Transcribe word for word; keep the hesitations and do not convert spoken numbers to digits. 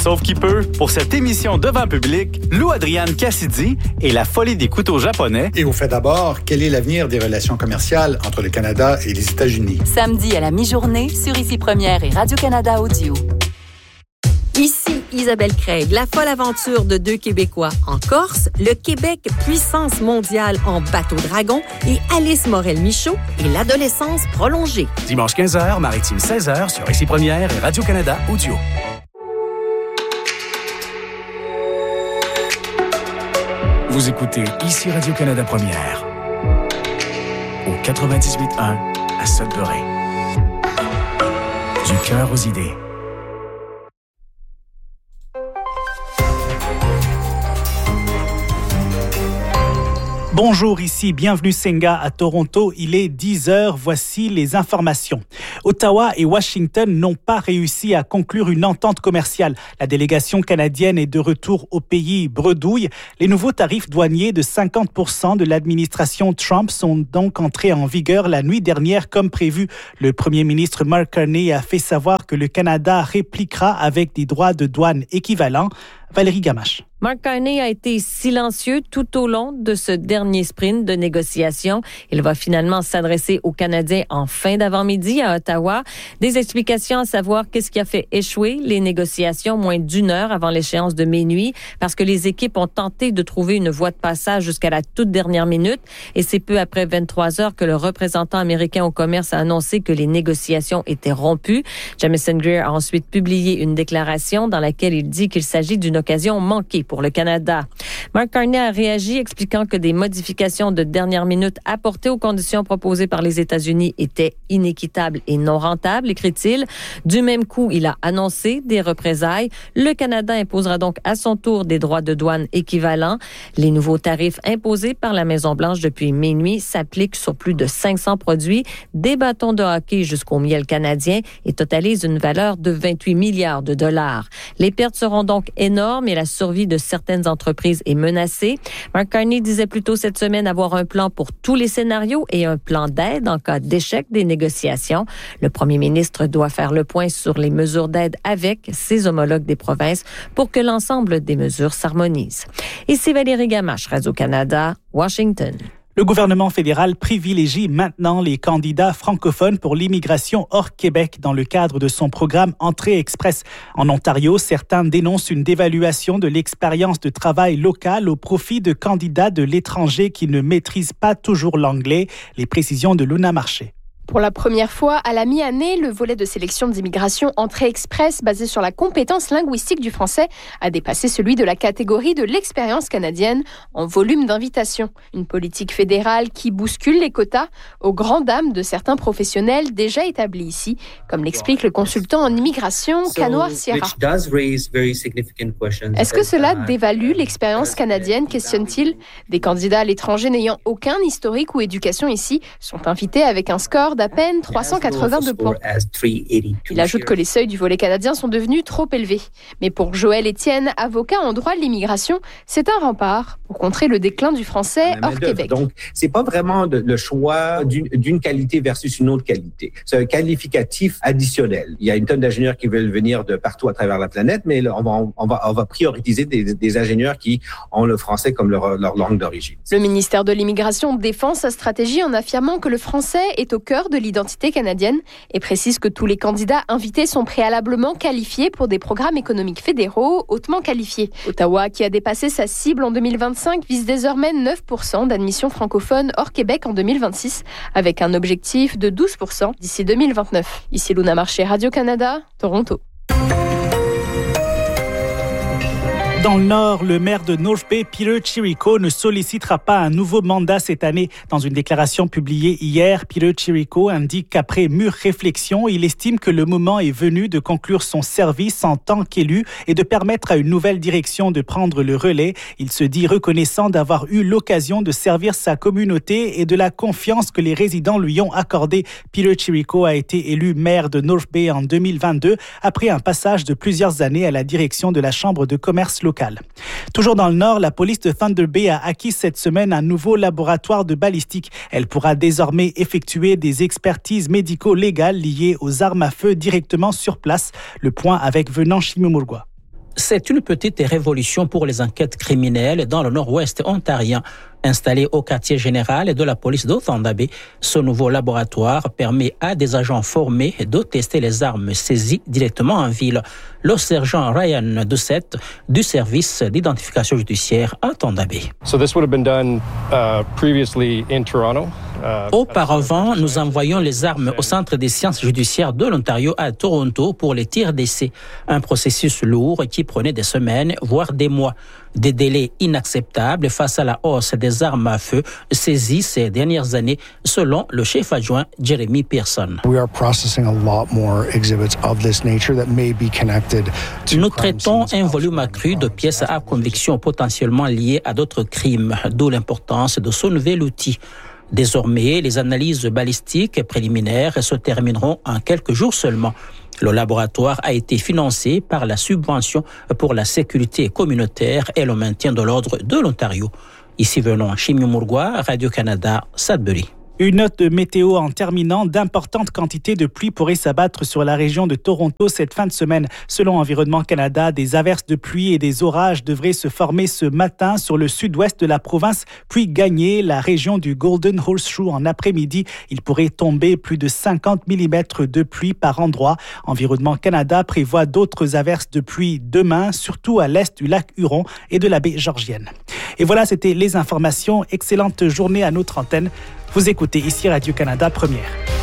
Sauf qui peut, pour cette émission devant public, Lou Adrienne Cassidy et la folie des couteaux japonais. Et au fait d'abord, quel est l'avenir des relations commerciales entre le Canada et les États-Unis? Samedi à la mi-journée sur Ici Première et Radio-Canada Audio. Ici Isabelle Craig, la folle aventure de deux Québécois en Corse, le Québec puissance mondiale en bateau-dragon et Alice Morel-Michaud et l'adolescence prolongée. Dimanche quinze heures, Maritime seize heures sur Ici Première et Radio-Canada Audio. Vous écoutez Ici Radio-Canada Première au quatre-vingt-dix-huit un à Sudbury. Du cœur aux idées. Bonjour, ici, bienvenue Senga à Toronto. Il est dix heures, voici les informations. Ottawa et Washington n'ont pas réussi à conclure une entente commerciale. La délégation canadienne est de retour au pays bredouille. Les nouveaux tarifs douaniers de cinquante pour cent de l'administration Trump sont donc entrés en vigueur la nuit dernière comme prévu. Le premier ministre Mark Carney a fait savoir que le Canada répliquera avec des droits de douane équivalents. Valérie Gamache. Mark Carney a été silencieux tout au long de ce dernier sprint de négociation. Il va finalement s'adresser aux Canadiens en fin d'avant-midi à Ottawa. Des explications à savoir qu'est-ce qui a fait échouer les négociations moins d'une heure avant l'échéance de minuit, parce que les équipes ont tenté de trouver une voie de passage jusqu'à la toute dernière minute. Et c'est peu après vingt-trois heures que le représentant américain au commerce a annoncé que les négociations étaient rompues. Jamieson Greer a ensuite publié une déclaration dans laquelle il dit qu'il s'agit d'une occasion manquée pour le Canada. Mark Carney a réagi expliquant que des modifications de dernière minute apportées aux conditions proposées par les États-Unis étaient inéquitables et non rentables, écrit-il. Du même coup, il a annoncé des représailles. Le Canada imposera donc à son tour des droits de douane équivalents. Les nouveaux tarifs imposés par la Maison-Blanche depuis minuit s'appliquent sur plus de cinq cents produits, des bâtons de hockey jusqu'au miel canadien et totalisent une valeur de vingt-huit milliards de dollars. Les pertes seront donc énormes et la survie de certaines entreprises est menacée. Mark Carney disait plus tôt cette semaine avoir un plan pour tous les scénarios et un plan d'aide en cas d'échec des négociations. Le premier ministre doit faire le point sur les mesures d'aide avec ses homologues des provinces pour que l'ensemble des mesures s'harmonisent. Ici Valérie Gamache, Radio-Canada, Washington. Le gouvernement fédéral privilégie maintenant les candidats francophones pour l'immigration hors Québec dans le cadre de son programme Entrée Express. En Ontario, certains dénoncent une dévaluation de l'expérience de travail locale au profit de candidats de l'étranger qui ne maîtrisent pas toujours l'anglais. Les précisions de Luna Marché. Pour la première fois, à la mi-année, le volet de sélection d'immigration Entrée Express basé sur la compétence linguistique du français a dépassé celui de la catégorie de l'expérience canadienne en volume d'invitation. Une politique fédérale qui bouscule les quotas aux grandes dames de certains professionnels déjà établis ici, comme l'explique le consultant en immigration Canoir Sierra. Est-ce que cela dévalue l'expérience canadienne, questionne-t-il? Des candidats à l'étranger n'ayant aucun historique ou éducation ici sont invités avec un score d'à peine trois cent quatre-vingt-deux points. Il ajoute que les seuils du volet canadien sont devenus trop élevés. Mais pour Joël Étienne, avocat en droit de l'immigration, c'est un rempart pour contrer le déclin du français hors Québec. Donc, c'est pas vraiment de, le choix d'une, d'une qualité versus une autre qualité. C'est un qualificatif additionnel. Il y a une tonne d'ingénieurs qui veulent venir de partout à travers la planète, mais on va, on va, on va prioriser des, des ingénieurs qui ont le français comme leur, leur langue d'origine. Le ministère de l'Immigration défend sa stratégie en affirmant que le français est au cœur de l'identité canadienne et précise que tous les candidats invités sont préalablement qualifiés pour des programmes économiques fédéraux hautement qualifiés. Ottawa, qui a dépassé sa cible en deux mille vingt-cinq, vise désormais neuf pour cent d'admission francophone hors Québec en deux mille vingt-six, avec un objectif de douze pour cent d'ici deux mille vingt-neuf. Ici Luna Marché, Radio-Canada, Toronto. Dans le Nord, le maire de North Bay, Peter Chirico, ne sollicitera pas un nouveau mandat cette année. Dans une déclaration publiée hier, Peter Chirico indique qu'après mûre réflexion, il estime que le moment est venu de conclure son service en tant qu'élu et de permettre à une nouvelle direction de prendre le relais. Il se dit reconnaissant d'avoir eu l'occasion de servir sa communauté et de la confiance que les résidents lui ont accordée. Peter Chirico a été élu maire de North Bay en deux mille vingt-deux après un passage de plusieurs années à la direction de la Chambre de commerce locale. Toujours dans le Nord, la police de Thunder Bay a acquis cette semaine un nouveau laboratoire de balistique. Elle pourra désormais effectuer des expertises médico-légales liées aux armes à feu directement sur place. Le point avec Venant Chimimurgua. C'est une petite révolution pour les enquêtes criminelles dans le nord-ouest ontarien. Installé au quartier général de la police d'Otanda Bay, ce nouveau laboratoire permet à des agents formés de tester les armes saisies directement en ville. Le sergent Ryan Doucette du service d'identification judiciaire à Otanda Bay. So this would have been done uh, previously in Toronto. Auparavant, nous envoyions les armes au Centre des sciences judiciaires de l'Ontario à Toronto pour les tirs d'essai. Un processus lourd qui prenait des semaines, voire des mois. Des délais inacceptables face à la hausse des armes à feu saisies ces dernières années, selon le chef adjoint Jeremy Pearson. Nous traitons un volume accru de pièces à conviction potentiellement liées à d'autres crimes, d'où l'importance de ce nouvel outil. Désormais, les analyses balistiques préliminaires se termineront en quelques jours seulement. Le laboratoire a été financé par la subvention pour la sécurité communautaire et le maintien de l'ordre de l'Ontario. Ici venons Chimio Mourgois, Radio-Canada, Sudbury. Une note de météo en terminant. D'importantes quantités de pluie pourraient s'abattre sur la région de Toronto cette fin de semaine. Selon Environnement Canada, des averses de pluie et des orages devraient se former ce matin sur le sud-ouest de la province, puis gagner la région du Golden Horseshoe en après-midi. Il pourrait tomber plus de cinquante millimètres de pluie par endroit. Environnement Canada prévoit d'autres averses de pluie demain, surtout à l'est du lac Huron et de la baie Georgienne. Et voilà, c'était les informations. Excellente journée à notre antenne. Vous écoutez ici Radio-Canada Première.